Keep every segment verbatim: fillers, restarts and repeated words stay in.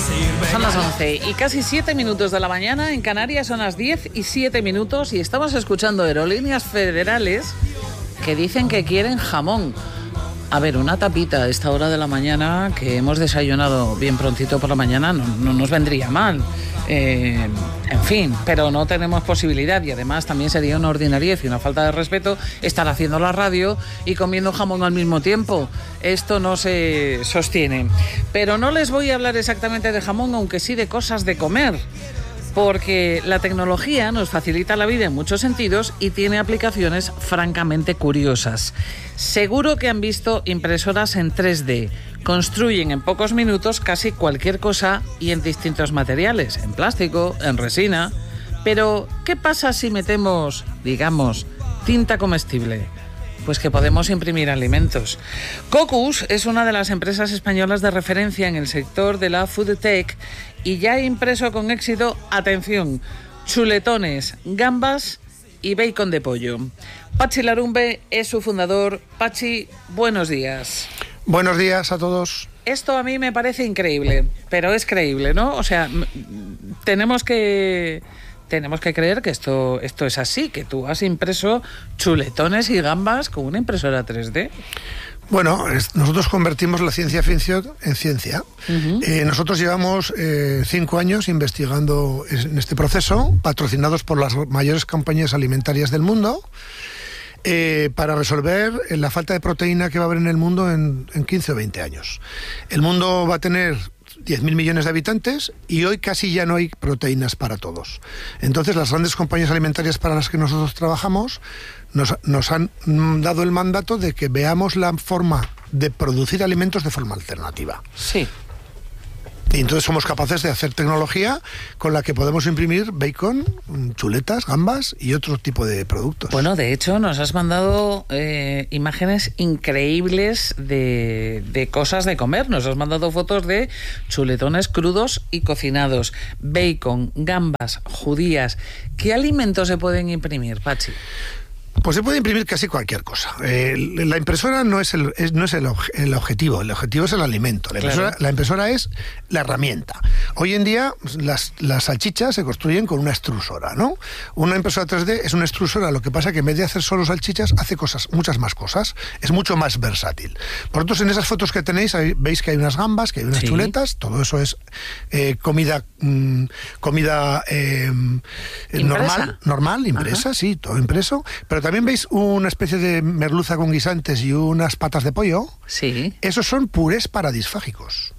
Son las once y casi siete minutos de la mañana. En Canarias son las diez y siete minutos y estamos escuchando Aerolíneas Federales que dicen que quieren jamón. A ver, una tapita a esta hora de la mañana, que hemos desayunado bien prontito por la mañana, no, no nos vendría mal. Eh, en fin, pero no tenemos posibilidad, y además también sería una ordinariez y una falta de respeto estar haciendo la radio y comiendo jamón al mismo tiempo. Esto no se sostiene. Pero no les voy a hablar exactamente de jamón, aunque sí de cosas de comer, porque la tecnología nos facilita la vida en muchos sentidos y tiene aplicaciones francamente curiosas. Seguro que han visto impresoras en tres D. Construyen en pocos minutos casi cualquier cosa y en distintos materiales, en plástico, en resina. Pero, ¿qué pasa si metemos, digamos, tinta comestible? Pues que podemos imprimir alimentos. Cocus es una de las empresas españolas de referencia en el sector de la food tech y ya ha impreso con éxito, atención, chuletones, gambas y bacon de pollo. Pachi Larumbe es su fundador. Pachi, buenos días. Buenos días a todos. Esto a mí me parece increíble, pero es creíble, ¿no? O sea, tenemos que... Tenemos que creer que esto, esto es así, que tú has impreso chuletones y gambas con una impresora tres D. Bueno, es, nosotros convertimos la ciencia ficción en ciencia. Uh-huh. Eh, nosotros llevamos eh, cinco años investigando en este proceso, patrocinados por las mayores compañías alimentarias del mundo, eh, para resolver la falta de proteína que va a haber en el mundo en, en quince o veinte años. El mundo va a tener diez mil millones de habitantes y hoy casi ya no hay proteínas para todos. Entonces las grandes compañías alimentarias para las que nosotros trabajamos nos, nos han dado el mandato de que veamos la forma de producir alimentos de forma alternativa. Sí. Y entonces somos capaces de hacer tecnología con la que podemos imprimir bacon, chuletas, gambas y otro tipo de productos. Bueno, de hecho nos has mandado eh, imágenes increíbles de, de cosas de comer. Nos has mandado fotos de chuletones crudos y cocinados, bacon, gambas, judías. ¿Qué alimentos se pueden imprimir, Pachi? Pues se puede imprimir casi cualquier cosa. Eh, la impresora no es, el, es, no es el, obje, el objetivo, el objetivo es el alimento. La impresora, claro. la impresora es la herramienta. Hoy en día las, las salchichas se construyen con una extrusora, ¿no? Una impresora tres D es una extrusora, lo que pasa es que en vez de hacer solo salchichas, hace cosas, muchas más cosas. Es mucho más versátil. Vosotros en esas fotos que tenéis hay, veis que hay unas gambas, que hay unas sí. chuletas, todo eso es eh, comida, mmm, comida eh, normal, normal, impresa, Ajá. sí, todo impreso, pero también veis una especie de merluza con guisantes y unas patas de pollo. Sí. Esos son purés paradisfágicos.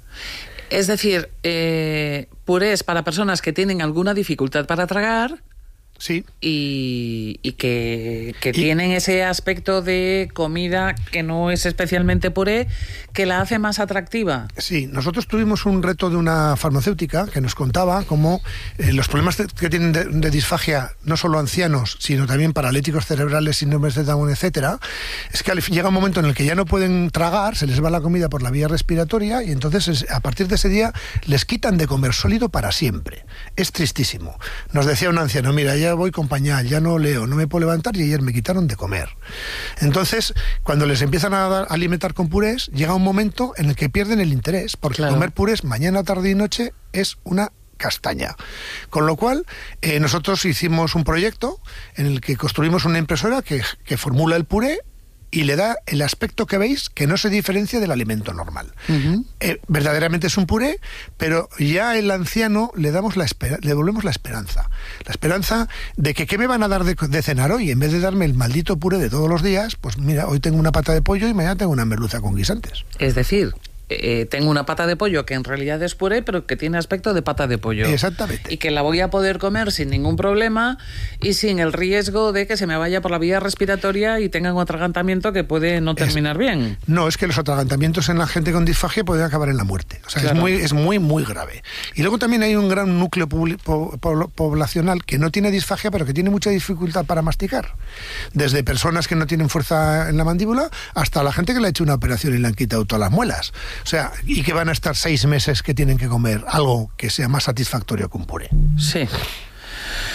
Es decir, eh, purés para personas que tienen alguna dificultad para tragar. Sí. Y, y que, que y, tienen ese aspecto de comida que no es especialmente puré, que la hace más atractiva. Sí, nosotros tuvimos un reto de una farmacéutica que nos contaba cómo eh, los problemas de, que tienen de, de disfagia, no solo ancianos, sino también paralíticos cerebrales, síndromes de Down, etcétera, es que llega un momento en el que ya no pueden tragar, se les va la comida por la vía respiratoria y entonces es, a partir de ese día les quitan de comer sólido para siempre. Es tristísimo. Nos decía un anciano, mira, ya voy con pañal, ya no leo, no me puedo levantar y ayer me quitaron de comer. Entonces, cuando les empiezan a, dar, a alimentar con purés, llega un momento en el que pierden el interés, porque claro. comer purés mañana, tarde y noche es una castaña. Con lo cual, eh, nosotros hicimos un proyecto en el que construimos una impresora que, que formula el puré y le da el aspecto que veis que no se diferencia del alimento normal. Uh-huh. Eh, verdaderamente es un puré, pero ya el anciano le damos la espera, le devolvemos la esperanza. La esperanza de que ¿qué me van a dar de, de cenar hoy? En vez de darme el maldito puré de todos los días, pues mira, hoy tengo una pata de pollo y mañana tengo una merluza con guisantes. Es decir, eh, tengo una pata de pollo que en realidad es puré, pero que tiene aspecto de pata de pollo. Exactamente. Y que la voy a poder comer sin ningún problema y sin el riesgo de que se me vaya por la vía respiratoria y tenga un atragantamiento que puede no terminar es, bien. No, es que los atragantamientos en la gente con disfagia pueden acabar en la muerte. O sea, claro. es muy, es muy, muy grave. Y luego también hay un gran núcleo publi- po- po- poblacional que no tiene disfagia, pero que tiene mucha dificultad para masticar. Desde personas que no tienen fuerza en la mandíbula hasta la gente que le ha hecho una operación y le han quitado todas las muelas. O sea, y que van a estar seis meses que tienen que comer algo que sea más satisfactorio que un puré. Sí.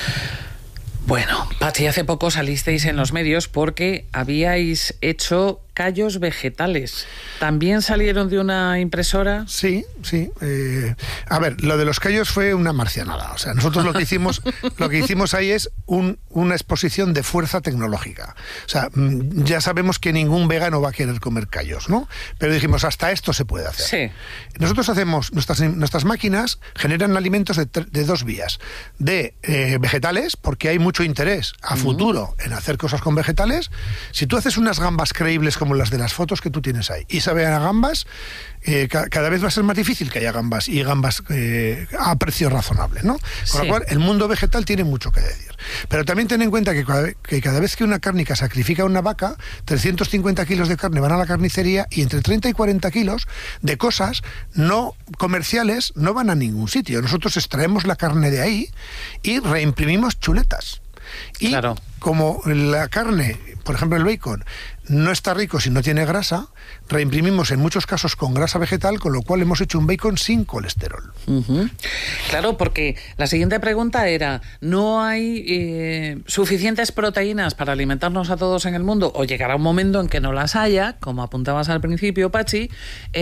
Bueno, Pachi, hace poco salisteis en los medios porque habíais hecho callos vegetales. ¿También salieron de una impresora? Sí, sí. Eh, a ver, lo de los callos fue una marcianada. O sea, nosotros lo que hicimos, lo que hicimos ahí es un, una exposición de fuerza tecnológica. O sea, ya sabemos que ningún vegano va a querer comer callos, ¿no? Pero dijimos, hasta esto se puede hacer. Sí. Nosotros hacemos, nuestras, nuestras máquinas generan alimentos de, de dos vías. De eh, vegetales, porque hay mucho interés a uh-huh. futuro en hacer cosas con vegetales. Si tú haces unas gambas creíbles como las de las fotos que tú tienes ahí y saben a gambas, eh, ca- cada vez va a ser más difícil que haya gambas y gambas eh, a precio razonable, ¿no? Con sí. lo cual, el mundo vegetal tiene mucho que decir. Pero también ten en cuenta que cada, que cada vez que una cárnica sacrifica una vaca, trescientos cincuenta kilos de carne van a la carnicería y entre treinta y cuarenta kilos de cosas no comerciales no van a ningún sitio. Nosotros extraemos la carne de ahí y reimprimimos chuletas. Y claro. como la carne, por ejemplo el bacon, no está rico si no tiene grasa, reimprimimos en muchos casos con grasa vegetal, con lo cual hemos hecho un bacon sin colesterol. Uh-huh. Claro, porque la siguiente pregunta era, ¿no hay eh, suficientes proteínas para alimentarnos a todos en el mundo? O llegará un momento en que no las haya, como apuntabas al principio, Pachi,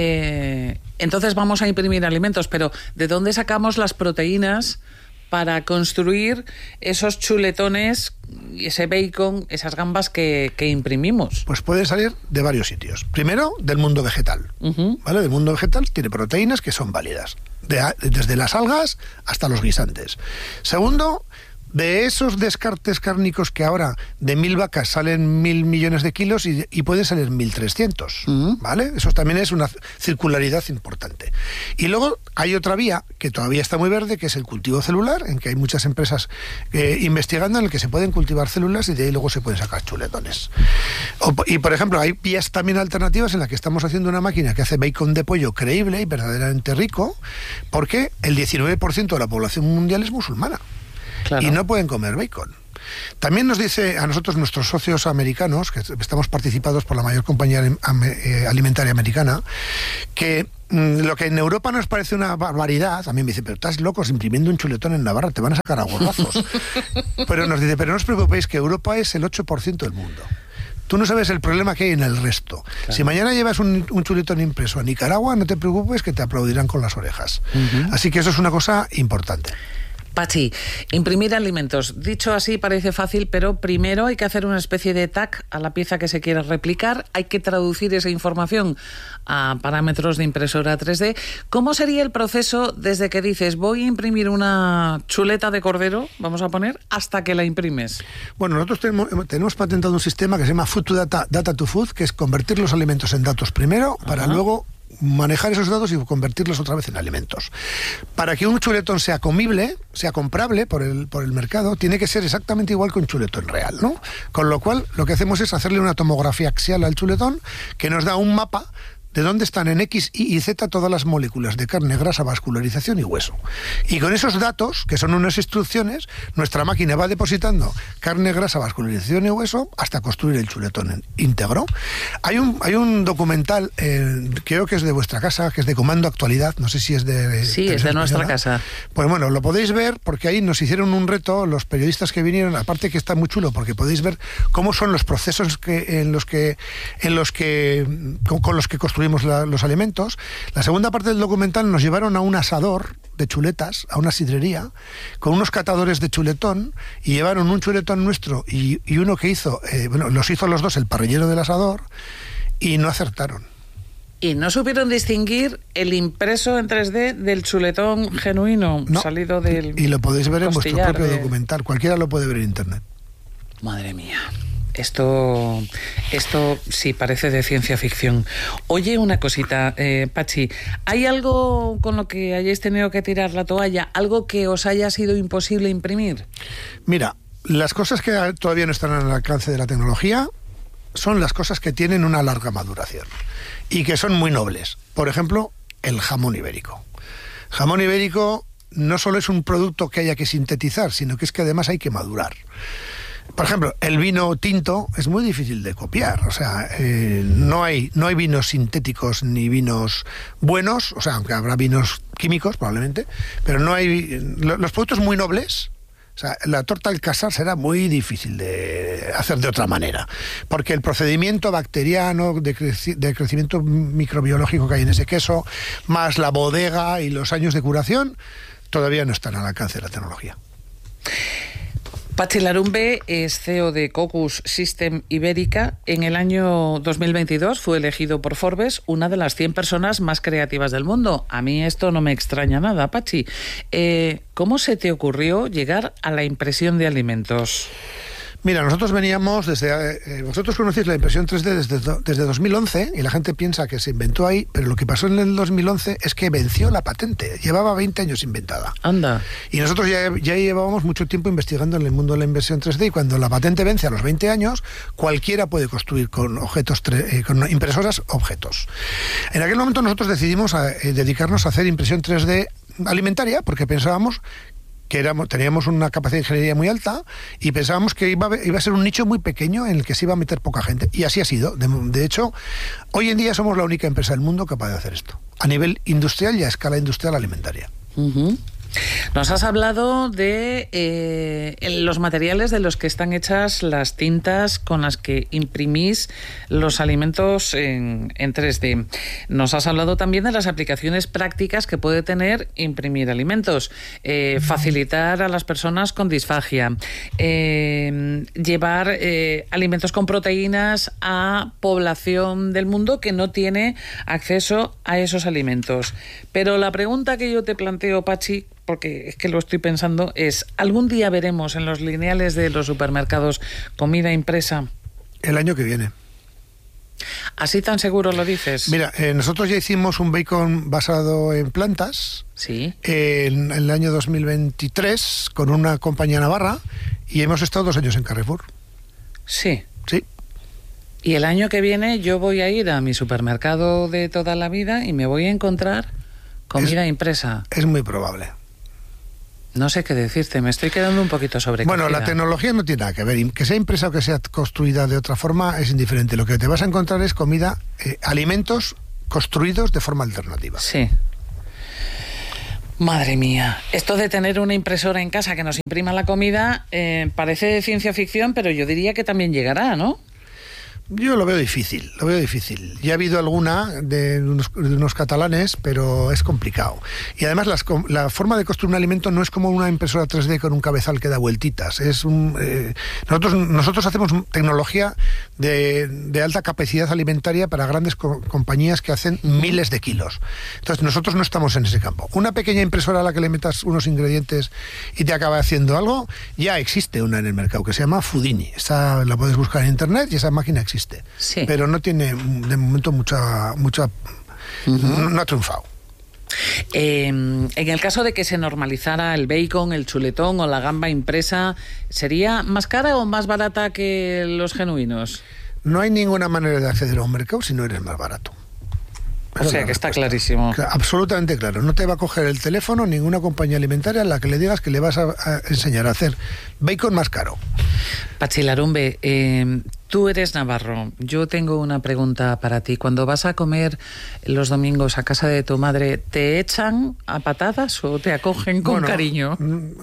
eh, entonces vamos a imprimir alimentos, pero ¿de dónde sacamos las proteínas para construir esos chuletones, ese bacon, esas gambas que, que imprimimos? Pues puede salir de varios sitios. Primero, del mundo vegetal. Uh-huh. ¿Vale? Del mundo vegetal tiene proteínas que son válidas, de, desde las algas hasta los guisantes. Segundo, de esos descartes cárnicos que ahora de mil vacas salen mil millones de kilos y, y pueden salir mil trescientos, uh-huh. ¿vale? Eso también es una circularidad importante. Y luego hay otra vía que todavía está muy verde, que es el cultivo celular, en que hay muchas empresas eh, investigando en el que se pueden cultivar células y de ahí luego se pueden sacar chuletones. O, y por ejemplo, hay vías también alternativas en las que estamos haciendo una máquina que hace bacon de pollo creíble y verdaderamente rico, porque el diecinueve por ciento de la población mundial es musulmana. Claro. Y no pueden comer bacon. También nos dice a nosotros nuestros socios americanos, que estamos participados por la mayor compañía alimentaria americana, que mmm, lo que en Europa nos parece una barbaridad, también me dice, pero estás locos imprimiendo un chuletón en Navarra, te van a sacar a gorrazos. Pero nos dice, pero no os preocupéis, que Europa es el ocho por ciento del mundo. Tú no sabes el problema que hay en el resto. Claro. Si mañana llevas un, un chuletón impreso a Nicaragua, no te preocupes, que te aplaudirán con las orejas. Uh-huh. Así que eso es una cosa importante. Pachi, imprimir alimentos. Dicho así parece fácil, pero primero hay que hacer una especie de tag a la pieza que se quiere replicar, hay que traducir esa información a parámetros de impresora tres D. ¿Cómo sería el proceso desde que dices voy a imprimir una chuleta de cordero, vamos a poner, hasta que la imprimes? Bueno, nosotros tenemos, tenemos patentado un sistema que se llama Food to Data, Data to Food, que es convertir los alimentos en datos primero, para Ajá. luego manejar esos datos y convertirlos otra vez en alimentos. Para que un chuletón sea comible, sea comprable por el, por el mercado, tiene que ser exactamente igual que un chuletón real, ¿no? Con lo cual, lo que hacemos es hacerle una tomografía axial al chuletón que nos da un mapa de dónde están en X, Y y Z todas las moléculas de carne, grasa, vascularización y hueso. Y con esos datos, que son unas instrucciones, nuestra máquina va depositando carne, grasa, vascularización y hueso hasta construir el chuletón íntegro. Hay un, hay un documental, eh, creo que es de vuestra casa, que es de Comando Actualidad, no sé si es de... Sí, es de nuestra casa. Pues bueno, lo podéis ver porque ahí nos hicieron un reto los periodistas que vinieron, aparte que está muy chulo porque podéis ver cómo son los procesos que, en los que, en los que con, con los que construimos La, los alimentos. La segunda parte del documental nos llevaron a un asador de chuletas, a una sidrería, con unos catadores de chuletón, y llevaron un chuletón nuestro y, y uno que hizo, eh, bueno, los hizo los dos el parrillero del asador, y no acertaron. ¿Y no supieron distinguir el impreso en tres D del chuletón genuino no, salido del y, y lo podéis ver en vuestro propio de... documental, cualquiera lo puede ver en internet. Madre mía. Esto, esto sí parece de ciencia ficción. Oye, una cosita, eh, Pachi, ¿hay algo con lo que hayáis tenido que tirar la toalla? ¿Algo que os haya sido imposible imprimir? Mira, las cosas que todavía no están al alcance de la tecnología son las cosas que tienen una larga maduración y que son muy nobles. Por ejemplo, el jamón ibérico. Jamón ibérico no solo es un producto que haya que sintetizar, sino que es que además hay que madurar. Por ejemplo, el vino tinto es muy difícil de copiar, o sea, eh, no hay no hay vinos sintéticos ni vinos buenos, o sea, aunque habrá vinos químicos probablemente, pero no hay... Los productos muy nobles O sea, la torta al casar será muy difícil de hacer de otra manera, porque el procedimiento bacteriano de, creci- de crecimiento microbiológico que hay en ese queso, más la bodega y los años de curación, todavía no están al alcance de la tecnología. Patxi Larumbe es C E O de Cocus System Ibérica. En el año dos mil veintidós fue elegido por Forbes una de las cien personas más creativas del mundo. A mí esto no me extraña nada, Patxi. Eh, ¿Cómo se te ocurrió llegar a la impresión de alimentos? Mira, nosotros veníamos desde... Eh, vosotros conocéis la impresión tres D desde, desde dos mil once y la gente piensa que se inventó ahí, pero lo que pasó en el dos mil once es que venció la patente. Llevaba veinte años inventada. Anda. Y nosotros ya, ya llevábamos mucho tiempo investigando en el mundo de la impresión tres D y cuando la patente vence a los veinte años, cualquiera puede construir con objetos eh, con impresoras objetos. En aquel momento nosotros decidimos a, eh, dedicarnos a hacer impresión tres D alimentaria porque pensábamos que éramos, teníamos una capacidad de ingeniería muy alta y pensábamos que iba a, iba a ser un nicho muy pequeño en el que se iba a meter poca gente. Y así ha sido. De, de hecho, hoy en día somos la única empresa del mundo capaz de hacer esto, a nivel industrial y a escala industrial alimentaria. Uh-huh. Nos has hablado de eh, los materiales de los que están hechas las tintas con las que imprimís los alimentos en, en tres D. Nos has hablado también de las aplicaciones prácticas que puede tener imprimir alimentos, eh, facilitar a las personas con disfagia, eh, llevar eh, alimentos con proteínas a población del mundo que no tiene acceso a esos alimentos. Pero la pregunta que yo te planteo, Patxi, porque es que lo estoy pensando, es, ¿algún día veremos en los lineales de los supermercados comida impresa? El año que viene. ¿Así tan seguro lo dices? Mira, eh, nosotros ya hicimos un bacon basado en plantas. Sí. Eh, en, en el año dos mil veintitrés con una compañía navarra y hemos estado dos años en Carrefour. Sí. Sí. Y el año que viene yo voy a ir a mi supermercado de toda la vida y me voy a encontrar comida es, impresa. Es muy probable. No sé qué decirte, me estoy quedando un poquito sobrecogida. Bueno, la tecnología no tiene nada que ver. Que sea impresa o que sea construida de otra forma es indiferente. Lo que te vas a encontrar es comida, eh, alimentos construidos de forma alternativa. Sí. Madre mía, esto de tener una impresora en casa que nos imprima la comida eh, parece de ciencia ficción, pero yo diría que también llegará, ¿no? Yo lo veo difícil, lo veo difícil. Ya ha habido alguna de unos, de unos catalanes, pero es complicado. Y además las, la forma de construir un alimento no es como una impresora tres D con un cabezal que da vueltitas. Es un, eh, nosotros, nosotros hacemos tecnología de, de alta capacidad alimentaria para grandes co compañías que hacen miles de kilos. Entonces nosotros no estamos en ese campo. Una pequeña impresora a la que le metas unos ingredientes y te acaba haciendo algo, ya existe una en el mercado que se llama Foodini. Esa la puedes buscar en internet y esa máquina existe. Sí. Pero no tiene de momento mucha mucha uh-huh. no, no ha triunfado. Eh, en el caso de que se normalizara el bacon, el chuletón o la gamba impresa, ¿sería más cara o más barata que los genuinos? No hay ninguna manera de acceder a un mercado si no eres más barato. O sea que está clarísimo. Absolutamente claro. No te va a coger el teléfono ninguna compañía alimentaria en la que le digas que le vas a, a enseñar a hacer bacon más caro. Patxi Larumbe, eh, tú eres navarro. Yo tengo una pregunta para ti. Cuando vas a comer los domingos a casa de tu madre, ¿te echan a patadas o te acogen con bueno, cariño?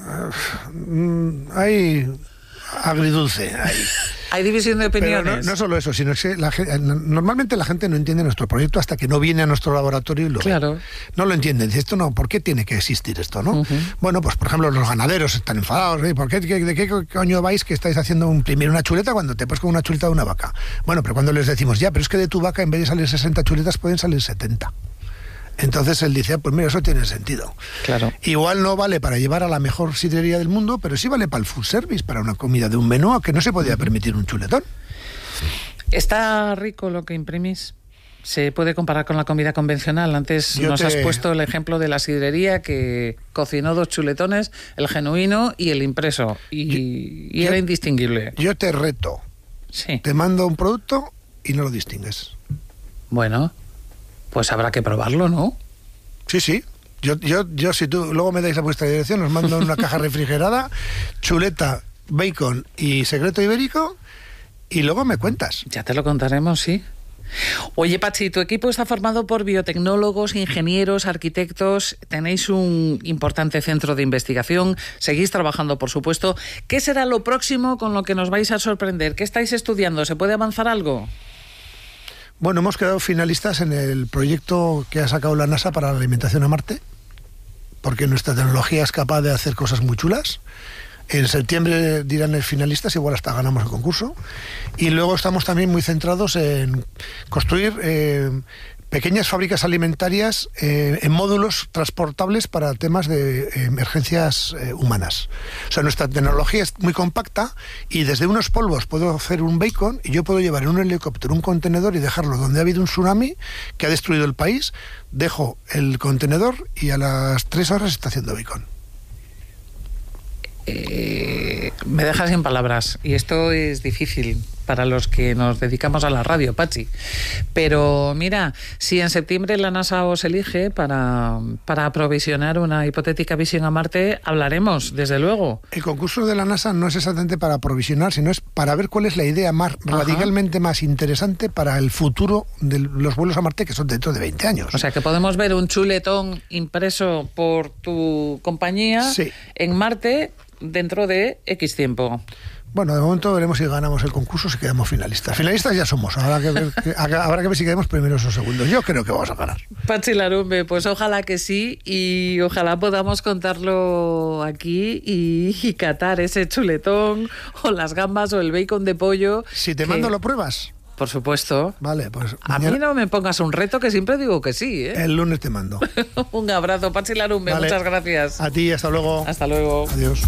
Mm, hay agridulce ahí. Hay división de opiniones. Pero no, no solo eso, sino que la, normalmente la gente no entiende nuestro proyecto hasta que no viene a nuestro laboratorio y lo claro. ve. No lo entienden. Dice, esto no, ¿por qué tiene que existir esto, no? Uh-huh. Bueno, pues por ejemplo, los ganaderos están enfadados. ¿eh? ¿Por qué, ¿De qué coño vais que estáis haciendo un, primero una chuleta cuando te pones con una chuleta de una vaca? Bueno, pero cuando les decimos, ya, pero es que de tu vaca en vez de salir sesenta chuletas pueden salir setenta. Entonces él dice, pues mira, eso tiene sentido. Claro. Igual no vale para llevar a la mejor sidrería del mundo, pero sí vale para el food service, para una comida de un menú que no se podía permitir un chuletón. ¿Está rico lo que imprimís? ¿Se puede comparar con la comida convencional? Antes Yo nos te... has puesto el ejemplo de la sidrería que cocinó dos chuletones, el genuino y el impreso, y, yo, y era yo, indistinguible. Yo te reto. Sí. Te mando un producto y no lo distingues. Bueno, pues habrá que probarlo, ¿no? Sí, sí. Yo, yo, yo si tú luego me dais a vuestra dirección, os mando una caja refrigerada, chuleta, bacon y secreto ibérico, y luego me cuentas. Ya te lo contaremos, sí. Oye, Pachi, tu equipo está formado por biotecnólogos, ingenieros, arquitectos. Tenéis un importante centro de investigación. Seguís trabajando, por supuesto. ¿Qué será lo próximo con lo que nos vais a sorprender? ¿Qué estáis estudiando? ¿Se puede avanzar algo? Bueno, hemos quedado finalistas en el proyecto que ha sacado la NASA para la alimentación a Marte, porque nuestra tecnología es capaz de hacer cosas muy chulas. En septiembre dirán el finalistas, igual hasta ganamos el concurso. Y luego estamos también muy centrados en construir eh, pequeñas fábricas alimentarias eh, en módulos transportables para temas de eh, emergencias eh, humanas. O sea, nuestra tecnología es muy compacta y desde unos polvos puedo hacer un bacon y yo puedo llevar en un helicóptero un contenedor y dejarlo donde ha habido un tsunami que ha destruido el país. Dejo el contenedor y a las tres horas está haciendo bacon. Eh, me dejas sin palabras y esto es difícil para los que nos dedicamos a la radio, Pachi. Pero mira, si en septiembre la NASA os elige para, para aprovisionar una hipotética misión a Marte, hablaremos, desde luego. El concurso de la NASA no es exactamente para aprovisionar, sino es para ver cuál es la idea más Ajá. radicalmente más interesante para el futuro de los vuelos a Marte, que son dentro de veinte años. O sea, que podemos ver un chuletón impreso por tu compañía sí. en Marte dentro de X tiempo. Bueno, de momento veremos si ganamos el concurso, si quedamos finalistas. Finalistas ya somos, habrá que ver, que, habrá que ver si quedamos primeros o segundos. Yo creo que vamos a ganar. Pachi Larumbe, pues ojalá que sí, y ojalá podamos contarlo aquí y, y catar ese chuletón o las gambas o el bacon de pollo. Si te que... mando, ¿lo pruebas? Por supuesto. Vale, pues... A mañana... mí no me pongas un reto, que siempre digo que sí, ¿eh? El lunes te mando. Un abrazo, Pachi Larumbe, vale. Muchas gracias. A ti, hasta luego. Hasta luego. Adiós.